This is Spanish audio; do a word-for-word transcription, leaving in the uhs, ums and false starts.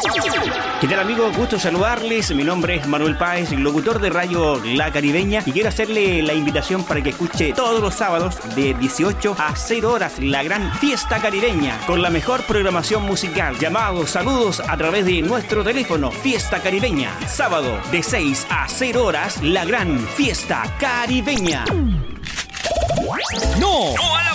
¿Qué tal, amigos? Gusto saludarles. Mi nombre es Manuel Páez, locutor de Radio La Caribeña, y quiero hacerle la invitación para que escuche todos los sábados de dieciocho a cero horas la gran fiesta caribeña con la mejor programación musical. Llamados, saludos a través de nuestro teléfono. Fiesta Caribeña, sábado de seis a cero horas la gran fiesta caribeña. No, no a la